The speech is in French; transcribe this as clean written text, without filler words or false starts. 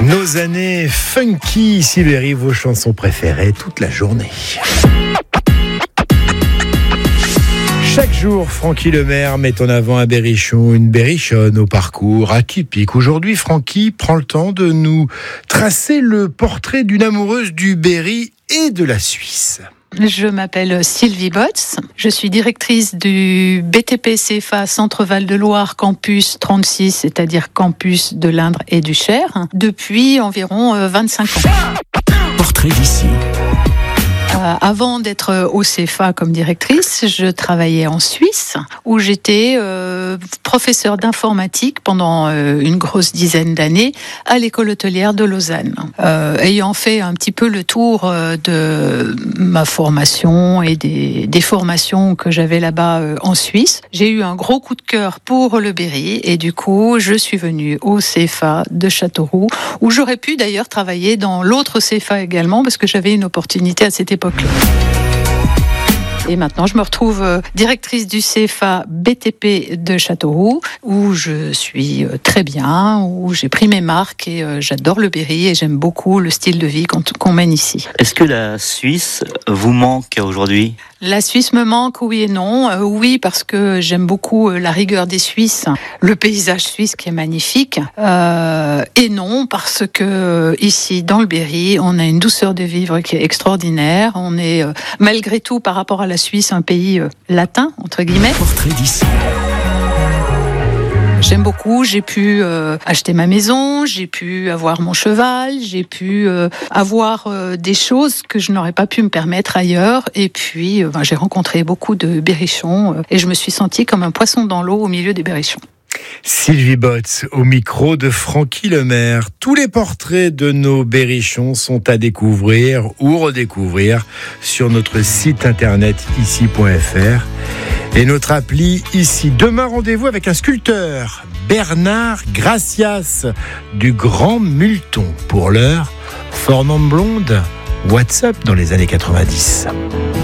Nos années funky, Sibérie, vos chansons préférées toute la journée. Chaque jour, Francky Lemaire met en avant un berrichon, une berrichonne au parcours atypique. Aujourd'hui, Francky prend le temps de nous tracer le portrait d'une amoureuse du Berry et de la Suisse. Je m'appelle Sylvie Botz, je suis directrice du BTP CFA Centre Val-de-Loire Campus 36, c'est-à-dire campus de l'Indre et du Cher, depuis environ 25 ans. Portrait d'ici. Avant d'être au CFA comme directrice, je travaillais en Suisse où j'étais professeure d'informatique pendant une grosse dizaine d'années à l'école hôtelière de Lausanne. Ayant fait un petit peu le tour de ma formation et des formations que j'avais là-bas en Suisse, j'ai eu un gros coup de cœur pour le Berry et du coup, je suis venue au CFA de Châteauroux où j'aurais pu d'ailleurs travailler dans l'autre CFA également parce que j'avais une opportunité à cette époque. Et maintenant, je me retrouve directrice du CFA BTP de Châteauroux, où je suis très bien, où j'ai pris mes marques et j'adore le Berry et j'aime beaucoup le style de vie qu'on mène ici. Est-ce que la Suisse vous manque aujourd'hui ? La Suisse me manque, oui et non. Oui, parce que j'aime beaucoup la rigueur des Suisses, le paysage suisse qui est magnifique. Et non, parce que ici, dans le Berry, on a une douceur de vivre qui est extraordinaire. On est, malgré tout, par rapport à la Suisse, un pays latin, entre guillemets. Portrait d'ici. J'aime beaucoup, j'ai pu acheter ma maison, j'ai pu avoir mon cheval, j'ai pu avoir des choses que je n'aurais pas pu me permettre ailleurs. Et puis, j'ai rencontré beaucoup de berrichons et je me suis sentie comme un poisson dans l'eau au milieu des berrichons. Sylvie Botz au micro de Francky Lemaire. Tous les portraits de nos berrichons sont à découvrir ou redécouvrir sur notre site internet ici.fr et notre appli ici. Demain, rendez-vous avec un sculpteur, Bernard Gracias du Grand Multon. Pour l'heure, Fort Blonde, What's Up dans les années 90.